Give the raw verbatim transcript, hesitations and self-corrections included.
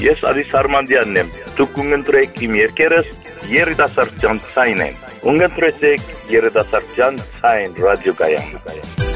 Ես Արիս Արմանդյանն եմ։ Դուք ունգընտրեք իմ երկերս երիտասարդության ցայնեն։ Ունգընտրեցեք երիտասարդության ցայն ռադիոկայանը։